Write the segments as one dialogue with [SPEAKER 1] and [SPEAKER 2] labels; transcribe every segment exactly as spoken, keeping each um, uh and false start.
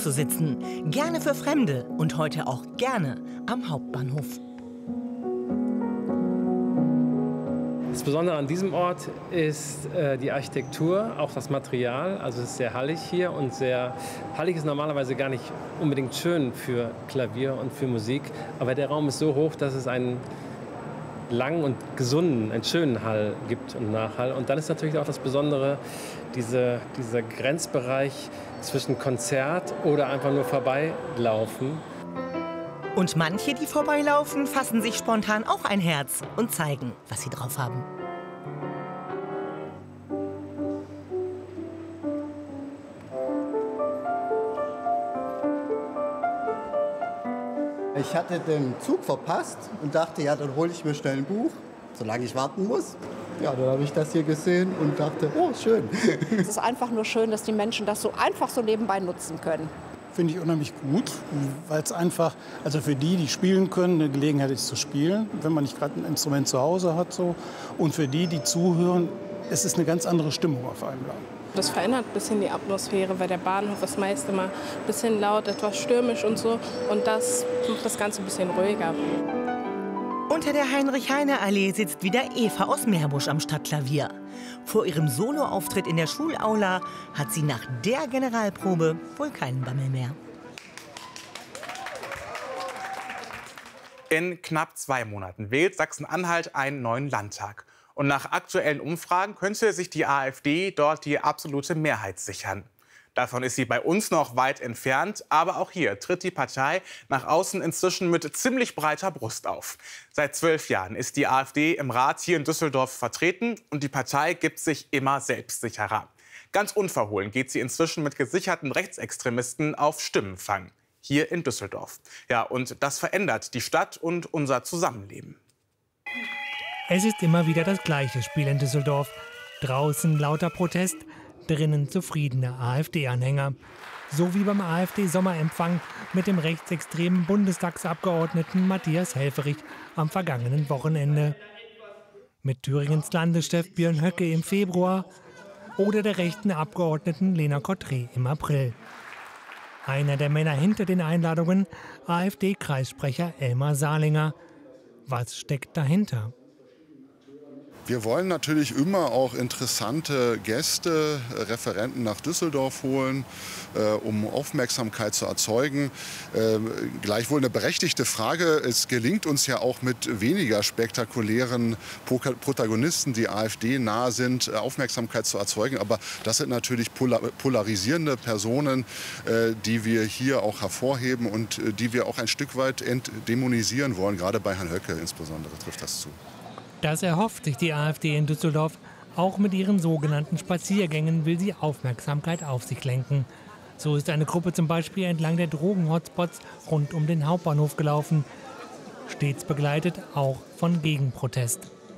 [SPEAKER 1] zu sitzen. Gerne für Fremde und heute auch gerne am Hauptbahnhof.
[SPEAKER 2] Das Besondere an diesem Ort ist äh, die Architektur, auch das Material. Also es ist sehr hallig hier und sehr hallig ist normalerweise gar nicht unbedingt schön für Klavier und für Musik. Aber der Raum ist so hoch, dass es einen langen und gesunden, einen schönen Hall gibt und Nachhall. Und dann ist natürlich auch das Besondere, diese, dieser Grenzbereich zwischen Konzert oder einfach nur vorbeilaufen.
[SPEAKER 1] Und manche, die vorbeilaufen, fassen sich spontan auch ein Herz und zeigen, was sie drauf haben.
[SPEAKER 3] Ich hatte den Zug verpasst und dachte, ja, dann hole ich mir schnell ein Buch, solange ich warten muss. Ja, dann habe ich das hier gesehen und dachte, oh, schön.
[SPEAKER 4] Es ist einfach nur schön, dass die Menschen das so einfach so nebenbei nutzen können.
[SPEAKER 5] Finde ich unheimlich gut, weil es einfach, also für die, die spielen können, eine Gelegenheit ist zu spielen, wenn man nicht gerade ein Instrument zu Hause hat. So. Und für die, die zuhören, es ist eine ganz andere Stimmung auf einmal.
[SPEAKER 6] Das verändert ein bisschen die Atmosphäre, weil der Bahnhof ist meist immer ein bisschen laut, etwas stürmisch und so. Und das macht das Ganze ein bisschen ruhiger.
[SPEAKER 1] Unter der Heinrich-Heine-Allee sitzt wieder Eva aus Meerbusch am Stadtklavier. Vor ihrem Soloauftritt in der Schulaula hat sie nach der Generalprobe wohl keinen Bammel mehr.
[SPEAKER 7] In knapp zwei Monaten wählt Sachsen-Anhalt einen neuen Landtag. Und nach aktuellen Umfragen könnte sich die AfD dort die absolute Mehrheit sichern. Davon ist sie bei uns noch weit entfernt, aber auch hier tritt die Partei nach außen inzwischen mit ziemlich breiter Brust auf. Seit zwölf Jahren ist die AfD im Rat hier in Düsseldorf vertreten und die Partei gibt sich immer selbstsicherer. Ganz unverhohlen geht sie inzwischen mit gesicherten Rechtsextremisten auf Stimmenfang. Hier in Düsseldorf. Ja, und das verändert die Stadt und unser Zusammenleben.
[SPEAKER 8] Es ist immer wieder das gleiche Spiel in Düsseldorf. Draußen lauter Protest, drinnen zufriedene AfD-Anhänger. So wie beim AfD-Sommerempfang mit dem rechtsextremen Bundestagsabgeordneten Matthias Helfferich am vergangenen Wochenende. Mit Thüringens Landeschef Björn Höcke im Februar oder der rechten Abgeordneten Lena Cotret im April. Einer der Männer hinter den Einladungen, AfD-Kreissprecher Elmar Salinger. Was steckt dahinter?
[SPEAKER 9] Wir wollen natürlich immer auch interessante Gäste, Referenten nach Düsseldorf holen, äh, um Aufmerksamkeit zu erzeugen. Äh, gleichwohl eine berechtigte Frage. Es gelingt uns ja auch mit weniger spektakulären Protagonisten, die AfD nahe sind, Aufmerksamkeit zu erzeugen. Aber das sind natürlich polar polarisierende Personen, äh, die wir hier auch hervorheben und äh, die wir auch ein Stück weit entdämonisieren wollen. Gerade bei Herrn Höcke insbesondere trifft das zu.
[SPEAKER 8] Das erhofft sich die AfD in Düsseldorf. Auch mit ihren sogenannten Spaziergängen will sie Aufmerksamkeit auf sich lenken. So ist eine Gruppe zum Beispiel entlang der Drogen-Hotspots rund um den Hauptbahnhof gelaufen. Stets begleitet auch von Gegenprotest.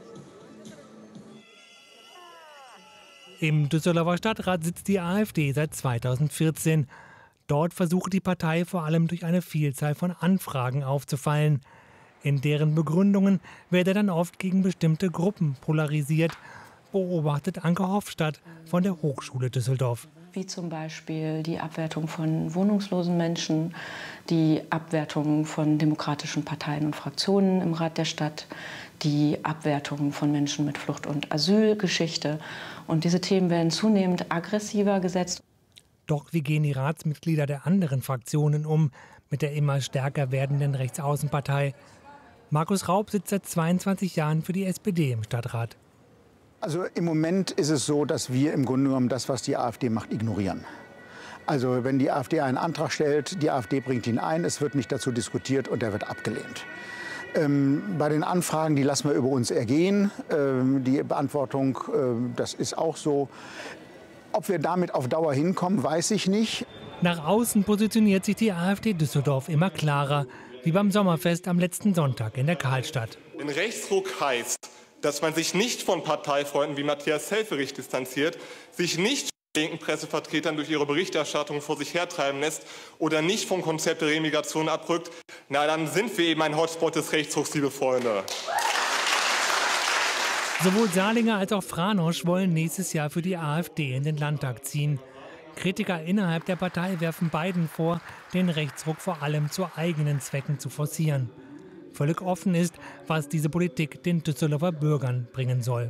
[SPEAKER 8] Im Düsseldorfer Stadtrat sitzt die AfD seit zweitausendvierzehn. Dort versucht die Partei vor allem durch eine Vielzahl von Anfragen aufzufallen. In deren Begründungen werde dann oft gegen bestimmte Gruppen polarisiert, beobachtet Anke Hofstadt von der Hochschule Düsseldorf.
[SPEAKER 10] Wie zum Beispiel die Abwertung von wohnungslosen Menschen, die Abwertung von demokratischen Parteien und Fraktionen im Rat der Stadt, die Abwertung von Menschen mit Flucht- und Asylgeschichte. Und diese Themen werden zunehmend aggressiver gesetzt.
[SPEAKER 8] Doch wie gehen die Ratsmitglieder der anderen Fraktionen um mit der immer stärker werdenden Rechtsaußenpartei? Markus Raub sitzt seit zweiundzwanzig Jahren für die S P D im Stadtrat.
[SPEAKER 11] Also im Moment ist es so, dass wir im Grunde genommen das, was die AfD macht, ignorieren. Also wenn die AfD einen Antrag stellt, die AfD bringt ihn ein, es wird nicht dazu diskutiert und er wird abgelehnt. Ähm, bei den Anfragen, die lassen wir über uns ergehen. Ähm, die Beantwortung, äh, das ist auch so. Ob wir damit auf Dauer hinkommen, weiß ich nicht.
[SPEAKER 8] Nach außen positioniert sich die AfD Düsseldorf immer klarer, wie beim Sommerfest am letzten Sonntag in der Karlstadt.
[SPEAKER 12] Denn Rechtsruck heißt, dass man sich nicht von Parteifreunden wie Matthias Helfferich distanziert, sich nicht von linken Pressevertretern durch ihre Berichterstattung vor sich hertreiben lässt oder nicht vom Konzept der Remigration abrückt. Na, dann sind wir eben ein Hotspot des Rechtsrucks, liebe Freunde.
[SPEAKER 8] Sowohl Salinger als auch Franosch wollen nächstes Jahr für die AfD in den Landtag ziehen. Kritiker innerhalb der Partei werfen beiden vor, den Rechtsruck vor allem zu eigenen Zwecken zu forcieren. Völlig offen ist, was diese Politik den Düsseldorfer Bürgern bringen soll.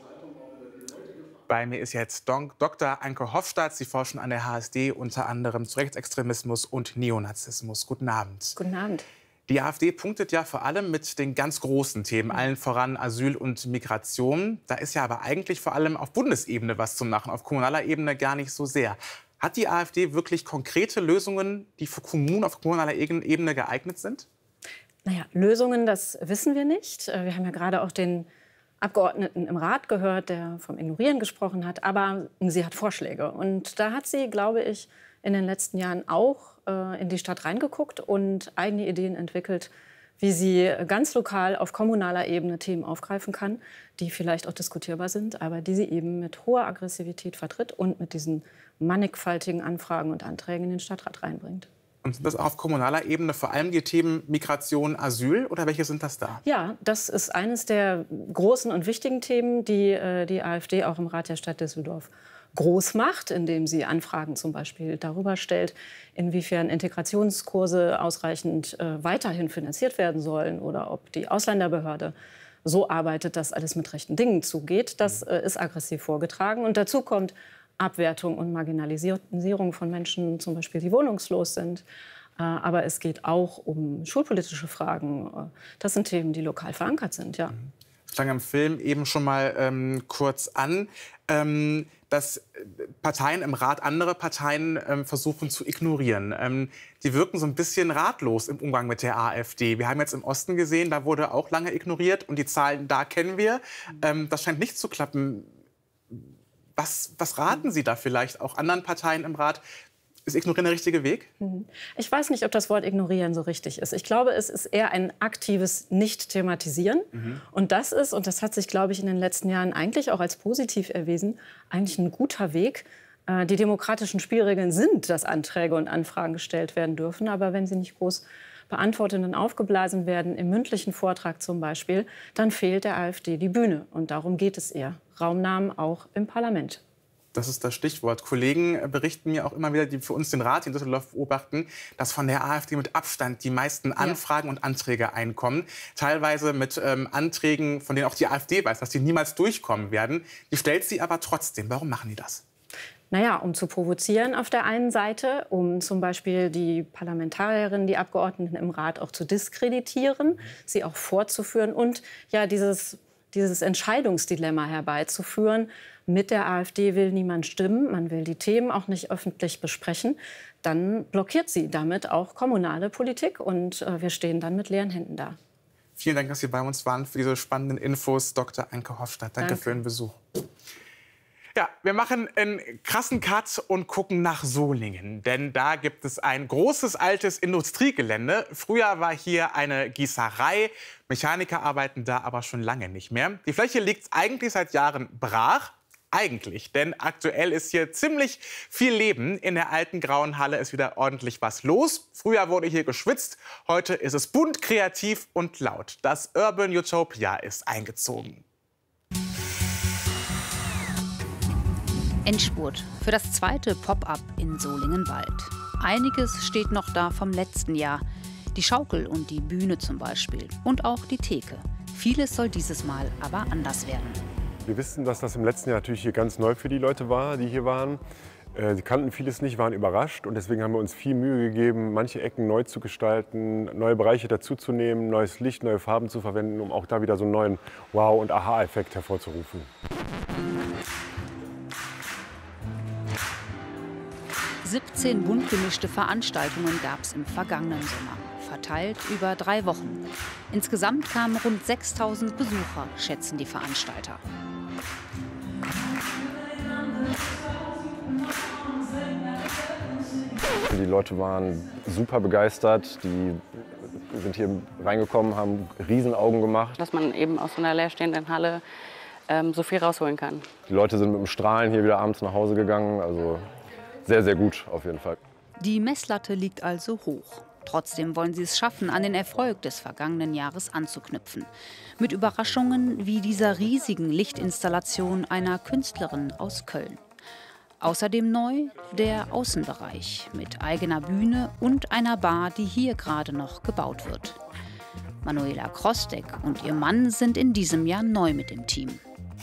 [SPEAKER 7] Bei mir ist jetzt Doktor Anke Hofstadt. Sie forschen an der H S D unter anderem zu Rechtsextremismus und Neonazismus. Guten Abend.
[SPEAKER 13] Guten Abend.
[SPEAKER 7] Die AfD punktet ja vor allem mit den ganz großen Themen, allen voran Asyl und Migration. Da ist ja aber eigentlich vor allem auf Bundesebene was zu machen, auf kommunaler Ebene gar nicht so sehr. Hat die AfD wirklich konkrete Lösungen, die für Kommunen auf kommunaler Ebene geeignet sind?
[SPEAKER 13] Naja, Lösungen, das wissen wir nicht. Wir haben ja gerade auch den Abgeordneten im Rat gehört, der vom Ignorieren gesprochen hat. Aber sie hat Vorschläge. Und da hat sie, glaube ich, in den letzten Jahren auch äh, in die Stadt reingeguckt und eigene Ideen entwickelt, wie sie ganz lokal auf kommunaler Ebene Themen aufgreifen kann, die vielleicht auch diskutierbar sind, aber die sie eben mit hoher Aggressivität vertritt und mit diesen mannigfaltigen Anfragen und Anträgen in den Stadtrat reinbringt.
[SPEAKER 7] Und sind das auf kommunaler Ebene vor allem die Themen Migration, Asyl oder welche sind das da?
[SPEAKER 13] Ja, das ist eines der großen und wichtigen Themen, die äh, die AfD auch im Rat der Stadt Düsseldorf groß macht, indem sie Anfragen zum Beispiel darüber stellt, inwiefern Integrationskurse ausreichend äh, weiterhin finanziert werden sollen oder ob die Ausländerbehörde so arbeitet, dass alles mit rechten Dingen zugeht. Das äh, ist aggressiv vorgetragen. Und dazu kommt Abwertung und Marginalisierung von Menschen, zum Beispiel, die wohnungslos sind. Äh, aber es geht auch um schulpolitische Fragen. Das sind Themen, die lokal verankert sind, ja.
[SPEAKER 7] Das klang im Film eben schon mal ähm, kurz an, ähm, dass Parteien im Rat andere Parteien ähm, versuchen zu ignorieren. Ähm, die wirken so ein bisschen ratlos im Umgang mit der AfD. Wir haben jetzt im Osten gesehen, da wurde auch lange ignoriert und die Zahlen da kennen wir. Ähm, das scheint nicht zu klappen. Was, was raten Sie da vielleicht auch anderen Parteien im Rat? Ist Ignorieren der richtige Weg?
[SPEAKER 13] Ich weiß nicht, ob das Wort Ignorieren so richtig ist. Ich glaube, es ist eher ein aktives Nicht-Thematisieren. Mhm. Und das ist, und das hat sich, glaube ich, in den letzten Jahren eigentlich auch als positiv erwiesen, eigentlich ein guter Weg. Die demokratischen Spielregeln sind, dass Anträge und Anfragen gestellt werden dürfen. Aber wenn sie nicht groß beantwortet und aufgeblasen werden, im mündlichen Vortrag zum Beispiel, dann fehlt der AfD die Bühne. Und darum geht es eher. Raumnahmen auch im Parlament.
[SPEAKER 7] Das ist das Stichwort. Kollegen berichten mir auch immer wieder, die für uns den Rat in Düsseldorf beobachten, dass von der AfD mit Abstand die meisten Anfragen ja. und Anträge einkommen. Teilweise mit ähm, Anträgen, von denen auch die AfD weiß, dass die niemals durchkommen werden. Die stellt sie aber trotzdem. Warum machen die das?
[SPEAKER 13] Naja, um zu provozieren auf der einen Seite, um zum Beispiel die Parlamentarierinnen, die Abgeordneten im Rat auch zu diskreditieren, mhm. sie auch vorzuführen und ja dieses, dieses Entscheidungsdilemma herbeizuführen. Mit der AfD will niemand stimmen, man will die Themen auch nicht öffentlich besprechen. Dann blockiert sie damit auch kommunale Politik und äh, wir stehen dann mit leeren Händen da.
[SPEAKER 7] Vielen Dank, dass Sie bei uns waren für diese spannenden Infos, Doktor Anke Hofstadt. Danke, Danke für den Besuch. Ja, wir machen einen krassen Cut und gucken nach Solingen. Denn da gibt es ein großes, altes Industriegelände. Früher war hier eine Gießerei. Mechaniker arbeiten da aber schon lange nicht mehr. Die Fläche liegt eigentlich seit Jahren brach. Eigentlich, denn aktuell ist hier ziemlich viel Leben. In der alten grauen Halle ist wieder ordentlich was los. Früher wurde hier geschwitzt, heute ist es bunt, kreativ und laut. Das Urban Utopia ist eingezogen.
[SPEAKER 14] Endspurt für das zweite Pop-up in Solingenwald. Einiges steht noch da vom letzten Jahr. Die Schaukel und die Bühne zum Beispiel. Und auch die Theke. Vieles soll dieses Mal aber anders werden.
[SPEAKER 15] Wir wissen, dass das im letzten Jahr natürlich hier ganz neu für die Leute war, die hier waren. Sie kannten vieles nicht, waren überrascht und deswegen haben wir uns viel Mühe gegeben, manche Ecken neu zu gestalten, neue Bereiche dazuzunehmen, neues Licht, neue Farben zu verwenden, um auch da wieder so einen neuen Wow- und Aha-Effekt hervorzurufen.
[SPEAKER 14] siebzehn bunt gemischte Veranstaltungen gab es im vergangenen Sommer, verteilt über drei Wochen. Insgesamt kamen rund sechstausend Besucher, schätzen die Veranstalter.
[SPEAKER 15] Die Leute waren super begeistert, die sind hier reingekommen, haben Riesenaugen gemacht.
[SPEAKER 16] Dass man eben aus so einer leerstehenden Halle ähm, so viel rausholen kann.
[SPEAKER 15] Die Leute sind mit dem Strahlen hier wieder abends nach Hause gegangen, also sehr, sehr gut auf jeden Fall.
[SPEAKER 14] Die Messlatte liegt also hoch. Trotzdem wollen sie es schaffen, an den Erfolg des vergangenen Jahres anzuknüpfen. Mit Überraschungen wie dieser riesigen Lichtinstallation einer Künstlerin aus Köln. Außerdem neu der Außenbereich mit eigener Bühne und einer Bar, die hier gerade noch gebaut wird. Manuela Krostek und ihr Mann sind in diesem Jahr neu mit dem Team.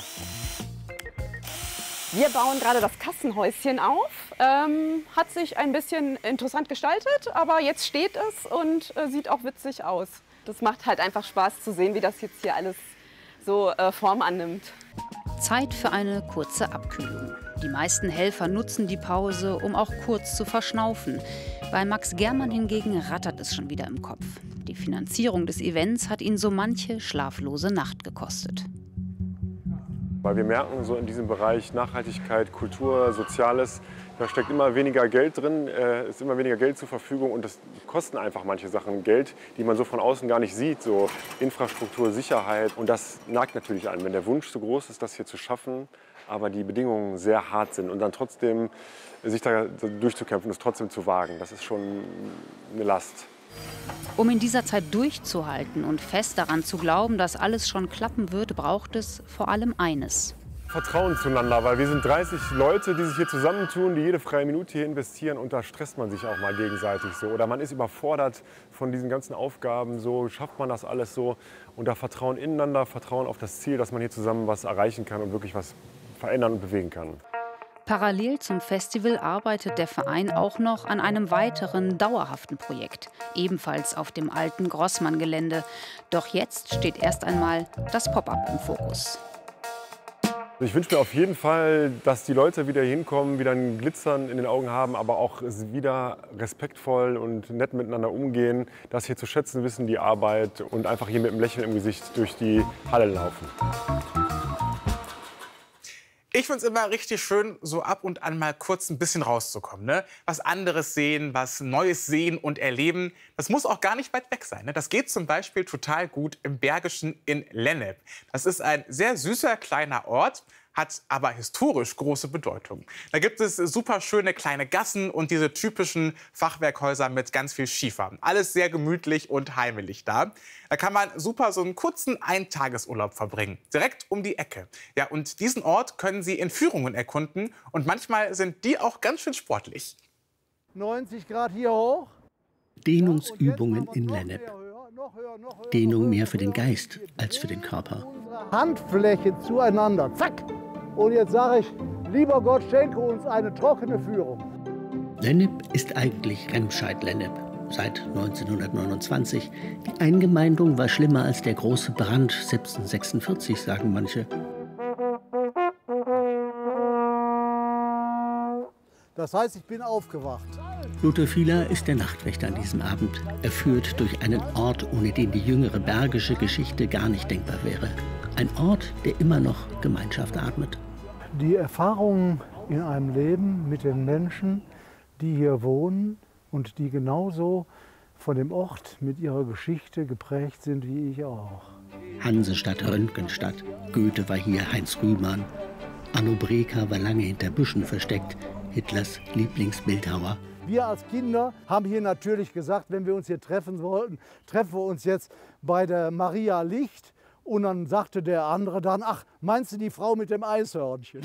[SPEAKER 17] Wir bauen gerade das Kassenhäuschen auf. Ähm, hat sich ein bisschen interessant gestaltet, aber jetzt steht es und äh, sieht auch witzig aus. Das macht halt einfach Spaß zu sehen, wie das jetzt hier alles so äh, Form annimmt.
[SPEAKER 14] Zeit für eine kurze Abkühlung. Die meisten Helfer nutzen die Pause, um auch kurz zu verschnaufen. Bei Max Germann hingegen rattert es schon wieder im Kopf. Die Finanzierung des Events hat ihn so manche schlaflose Nacht gekostet.
[SPEAKER 15] Weil wir merken, so in diesem Bereich Nachhaltigkeit, Kultur, Soziales, da steckt immer weniger Geld drin, äh, ist immer weniger Geld zur Verfügung und das kosten einfach manche Sachen Geld, die man so von außen gar nicht sieht, so Infrastruktur, Sicherheit, und das nagt natürlich an, wenn der Wunsch so groß ist, das hier zu schaffen, aber die Bedingungen sehr hart sind und dann trotzdem sich da durchzukämpfen, es trotzdem zu wagen, das ist schon eine Last.
[SPEAKER 14] Um in dieser Zeit durchzuhalten und fest daran zu glauben, dass alles schon klappen wird, braucht es vor allem eines.
[SPEAKER 15] Vertrauen zueinander, weil wir sind dreißig Leute, die sich hier zusammentun, die jede freie Minute hier investieren und da stresst man sich auch mal gegenseitig so. Oder man ist überfordert von diesen ganzen Aufgaben, so schafft man das alles so. Und da Vertrauen ineinander, Vertrauen auf das Ziel, dass man hier zusammen was erreichen kann und wirklich was verändern und bewegen kann.
[SPEAKER 14] Parallel zum Festival arbeitet der Verein auch noch an einem weiteren dauerhaften Projekt, ebenfalls auf dem alten Grossmann-Gelände. Doch jetzt steht erst einmal das Pop-up im Fokus.
[SPEAKER 15] Ich wünsche mir auf jeden Fall, dass die Leute wieder hinkommen, wieder ein Glitzern in den Augen haben, aber auch wieder respektvoll und nett miteinander umgehen, das hier zu schätzen wissen, die Arbeit, und einfach hier mit einem Lächeln im Gesicht durch die Halle laufen.
[SPEAKER 7] Ich finde es immer richtig schön, so ab und an mal kurz ein bisschen rauszukommen. Ne? Was anderes sehen, was Neues sehen und erleben. Das muss auch gar nicht weit weg sein. Ne? Das geht zum Beispiel total gut im Bergischen in Lennep. Das ist ein sehr süßer kleiner Ort, hat aber historisch große Bedeutung. Da gibt es super schöne kleine Gassen und diese typischen Fachwerkhäuser mit ganz viel Schiefer. Alles sehr gemütlich und heimelig da. Da kann man super so einen kurzen Eintagesurlaub verbringen, direkt um die Ecke. Ja, und diesen Ort können Sie in Führungen erkunden und manchmal sind die auch ganz schön sportlich.
[SPEAKER 18] neunzig Grad hier hoch.
[SPEAKER 19] Dehnungsübungen in Lennep. Dehnung mehr für den Geist als für den Körper.
[SPEAKER 18] Handfläche zueinander, zack. Und jetzt sage ich, lieber Gott, schenke uns eine trockene Führung.
[SPEAKER 19] Lennep ist eigentlich Remscheid-Lennep, seit neunzehnhundertneunundzwanzig. Die Eingemeindung war schlimmer als der große Brand siebzehnhundertsechsundvierzig, sagen manche.
[SPEAKER 18] Das heißt, ich bin aufgewacht.
[SPEAKER 19] Luther Fieler ist der Nachtwächter an diesem Abend. Er führt durch einen Ort, ohne den die jüngere bergische Geschichte gar nicht denkbar wäre. Ein Ort, der immer noch Gemeinschaft atmet.
[SPEAKER 18] Die Erfahrungen in einem Leben mit den Menschen, die hier wohnen und die genauso von dem Ort mit ihrer Geschichte geprägt sind wie ich auch.
[SPEAKER 19] Hansestadt, Röntgenstadt. Goethe war hier, Heinz Rühmann. Anno Breker war lange hinter Büschen versteckt. Hitlers Lieblingsbildhauer.
[SPEAKER 18] Wir als Kinder haben hier natürlich gesagt, wenn wir uns hier treffen wollten, treffen wir uns jetzt bei der Maria Licht. Und dann sagte der andere dann, ach, meinst du die Frau mit dem Eishörnchen?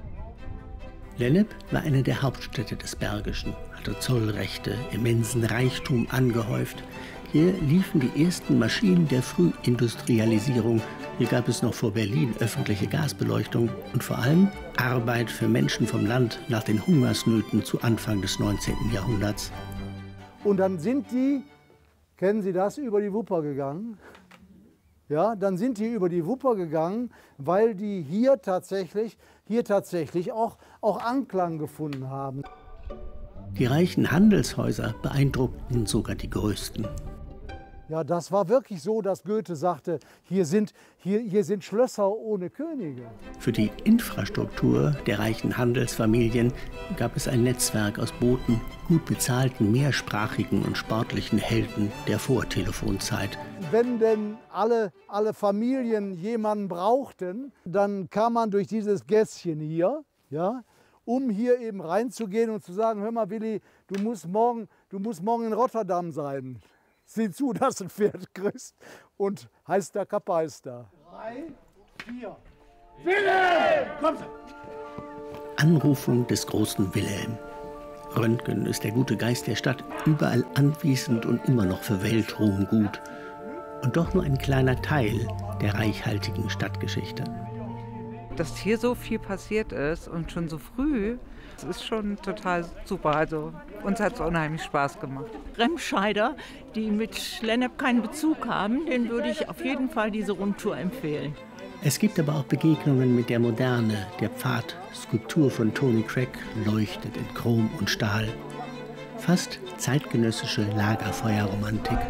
[SPEAKER 19] Lennep war eine der Hauptstädte des Bergischen, hatte Zollrechte, immensen Reichtum angehäuft. Hier liefen die ersten Maschinen der Frühindustrialisierung. Hier gab es noch vor Berlin öffentliche Gasbeleuchtung und vor allem Arbeit für Menschen vom Land nach den Hungersnöten zu Anfang des neunzehnten Jahrhunderts.
[SPEAKER 18] Und dann sind die, kennen Sie das, über die Wupper gegangen. Ja, dann sind die über die Wupper gegangen, weil die hier tatsächlich, hier tatsächlich auch, auch Anklang gefunden haben.
[SPEAKER 19] Die reichen Handelshäuser beeindruckten sogar die größten.
[SPEAKER 18] Ja, das war wirklich so, dass Goethe sagte, hier sind, hier, hier sind Schlösser ohne Könige.
[SPEAKER 19] Für die Infrastruktur der reichen Handelsfamilien gab es ein Netzwerk aus Booten, gut bezahlten, mehrsprachigen und sportlichen Helden der Vortelefonzeit.
[SPEAKER 18] Wenn denn alle, alle Familien jemanden brauchten, dann kam man durch dieses Gässchen hier, ja, um hier eben reinzugehen und zu sagen, hör mal Willi, du musst morgen, du musst morgen in Rotterdam sein. Sieh zu, dass du ein Pferd kriegst. Und heißt da Kappa ist da. Drei, vier. Willi! Komm!
[SPEAKER 19] Anrufung des großen Wilhelm. Röntgen ist der gute Geist der Stadt, überall anwesend und immer noch für Weltruhm gut. Und doch nur ein kleiner Teil der reichhaltigen Stadtgeschichte.
[SPEAKER 20] Dass hier so viel passiert ist und schon so früh, das ist schon total super. Also uns hat es unheimlich Spaß gemacht.
[SPEAKER 21] Remscheider, die mit Lennep keinen Bezug haben, denen würde ich auf jeden Fall diese Rundtour empfehlen.
[SPEAKER 19] Es gibt aber auch Begegnungen mit der Moderne. Der Pfad, Skulptur von Tony Craig, leuchtet in Chrom und Stahl. Fast zeitgenössische Lagerfeuerromantik.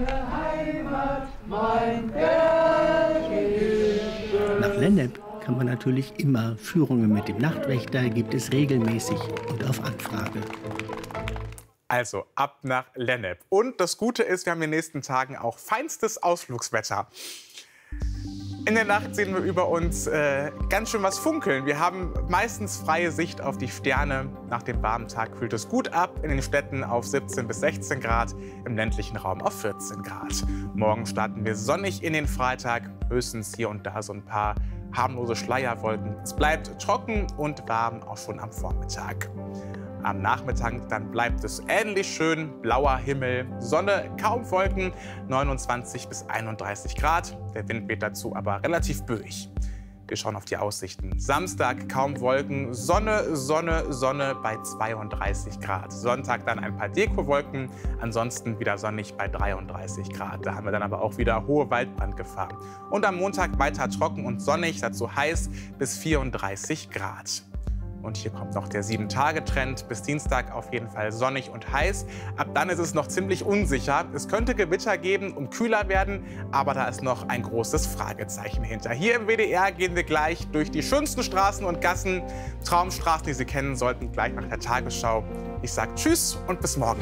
[SPEAKER 19] Nach Lennep kann man natürlich immer. Führungen mit dem Nachtwächter gibt es regelmäßig und auf Anfrage.
[SPEAKER 7] Also ab nach Lennep. Und das Gute ist, wir haben in den nächsten Tagen auch feinstes Ausflugswetter. In der Nacht sehen wir über uns äh, ganz schön was funkeln. Wir haben meistens freie Sicht auf die Sterne. Nach dem warmen Tag kühlt es gut ab. In den Städten auf siebzehn bis sechzehn Grad, im ländlichen Raum auf vierzehn Grad. Morgen starten wir sonnig in den Freitag. Höchstens hier und da so ein paar harmlose Schleierwolken. Es bleibt trocken und warm, auch schon am Vormittag. Am Nachmittag dann bleibt es ähnlich schön, blauer Himmel, Sonne, kaum Wolken, neunundzwanzig bis einunddreißig Grad. Der Wind weht dazu aber relativ böig. Wir schauen auf die Aussichten. Samstag kaum Wolken, Sonne, Sonne, Sonne bei zweiunddreißig Grad. Sonntag dann ein paar Dekowolken, ansonsten wieder sonnig bei dreiunddreißig Grad. Da haben wir dann aber auch wieder hohe Waldbrandgefahr. Und am Montag weiter trocken und sonnig, dazu heiß bis vierunddreißig Grad. Und hier kommt noch der sieben Tage Trend. Bis Dienstag auf jeden Fall sonnig und heiß. Ab dann ist es noch ziemlich unsicher. Es könnte Gewitter geben und kühler werden, aber da ist noch ein großes Fragezeichen hinter. Hier im W D R gehen wir gleich durch die schönsten Straßen und Gassen. Traumstraßen, die Sie kennen sollten, gleich nach der Tagesschau. Ich sage Tschüss und bis morgen.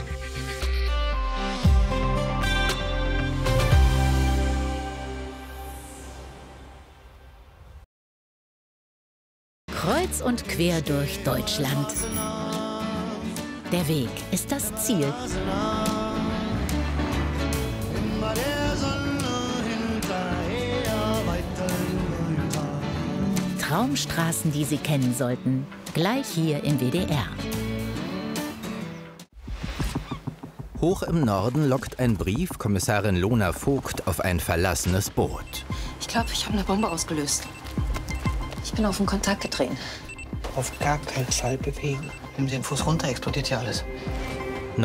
[SPEAKER 22] Kreuz und quer durch Deutschland. Der Weg ist das Ziel. Traumstraßen, die Sie kennen sollten. Gleich hier im W D R.
[SPEAKER 23] Hoch im Norden lockt ein Brief Kommissarin Lona Vogt auf ein verlassenes Boot.
[SPEAKER 24] Ich glaube, ich habe eine Bombe ausgelöst. Ich bin auf den Kontakt getreten.
[SPEAKER 25] Auf gar keinen Fall bewegen. Nehmen Sie den Fuß runter, explodiert ja alles.